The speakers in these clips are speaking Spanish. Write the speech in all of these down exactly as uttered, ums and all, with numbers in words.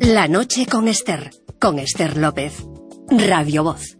La noche con Esther, con Esther López. Radio Voz.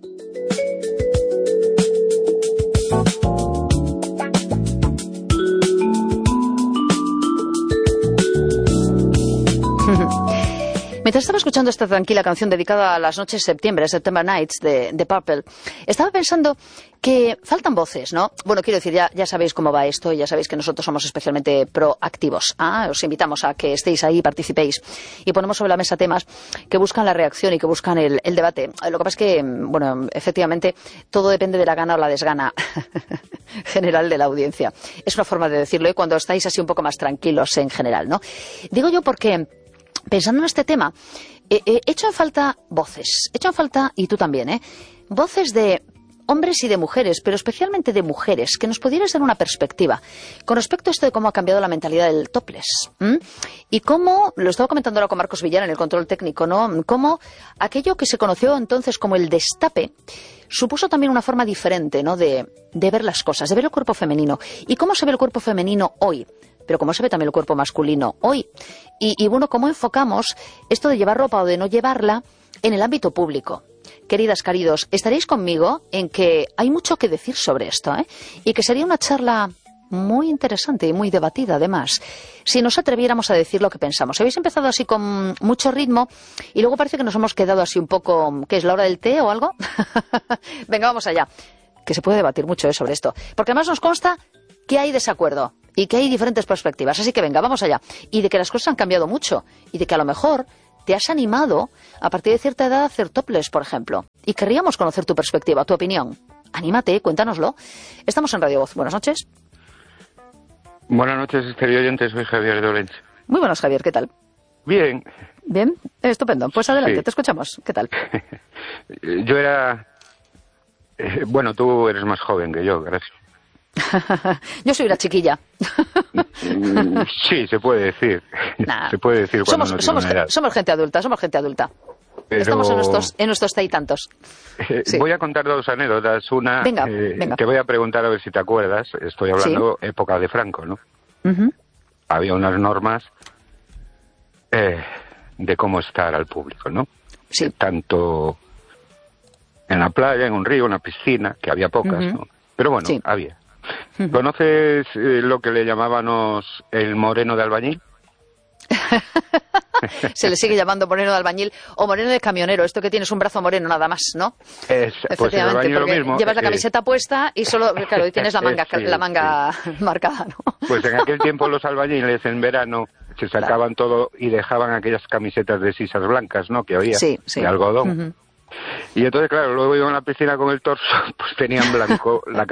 Mientras estaba escuchando esta tranquila canción dedicada a las noches de septiembre, September Nights, de, de Purple, estaba pensando que faltan voces, ¿no? Bueno, quiero decir, ya, ya sabéis cómo va esto, ya sabéis que nosotros somos especialmente proactivos. Ah, os invitamos a que estéis ahí y participéis. Y ponemos sobre la mesa temas que buscan la reacción y que buscan el, el debate. Lo que pasa es que, bueno, efectivamente, todo depende de la gana o la desgana general de la audiencia. Es una forma de decirlo, ¿eh? Cuando estáis así un poco más tranquilos en general, ¿no? Digo yo porque, pensando en este tema, he eh, eh, hecho en falta voces, he hecho en falta, y tú también, ¿eh? Voces de hombres y de mujeres, pero especialmente de mujeres, que nos pudieras dar una perspectiva con respecto a esto de cómo ha cambiado la mentalidad del topless. ¿Mm? Y cómo, lo estaba comentando ahora con Marcos Villar en el control técnico, ¿no? Cómo aquello que se conoció entonces como el destape supuso también una forma diferente, ¿no? de, de ver las cosas, de ver el cuerpo femenino. ¿Y cómo se ve el cuerpo femenino hoy? Pero cómo se ve también el cuerpo masculino hoy. Y, y bueno, cómo enfocamos esto de llevar ropa o de no llevarla en el ámbito público. Queridas, queridos, estaréis conmigo en que hay mucho que decir sobre esto, ¿eh? Y que sería una charla muy interesante y muy debatida, además, si nos atreviéramos a decir lo que pensamos. Habéis empezado así con mucho ritmo y luego parece que nos hemos quedado así un poco, ¿qué es, la hora del té o algo? Venga, vamos allá. Que se puede debatir mucho, ¿eh? Sobre esto. Porque además nos consta que hay desacuerdo y que hay diferentes perspectivas. Así que venga, vamos allá. Y de que las cosas han cambiado mucho y de que a lo mejor te has animado a partir de cierta edad a hacer topless, por ejemplo. Y querríamos conocer tu perspectiva, tu opinión. Anímate, cuéntanoslo. Estamos en Radio Voz. Buenas noches. Buenas noches, Esther y oyentes. Soy Javier de Orense. Muy buenas, Javier. ¿Qué tal? Bien. Bien, estupendo. Pues adelante, sí. Te escuchamos. ¿Qué tal? Yo era... Eh, bueno, tú eres más joven que yo, gracias. Yo soy una chiquilla. Sí, se puede decir. Nah. Se puede decir cuando somos, no somos, tiene una edad. somos gente adulta, somos gente adulta. Pero... Estamos en nuestros, en nuestros té y tantos. Eh, sí. Voy a contar dos anécdotas. Una, venga, eh, venga. Te voy a preguntar a ver si te acuerdas. Estoy hablando ¿Sí? época de Franco, ¿no? Uh-huh. Había unas normas eh, de cómo estar al público, ¿no? Sí. Eh, tanto en la playa, en un río, en una piscina, que había pocas, uh-huh. ¿no? Pero bueno, sí. había. Uh-huh. ¿Conoces eh, lo que le llamábamos el moreno de albañil? Se le sigue llamando moreno de albañil o moreno de camionero, esto que tienes un brazo moreno nada más, ¿no? Es, pues el albañil porque lo mismo. Llevas la eh, camiseta puesta y solo, claro, y tienes la manga, sí, la manga sí. marcada, ¿no? Pues en aquel tiempo los albañiles en verano se sacaban claro. todo y dejaban aquellas camisetas de sisas blancas, ¿no? Que había, sí, sí. de algodón. Uh-huh. Y entonces, claro, luego iban a la piscina con el torso, pues tenían blanco la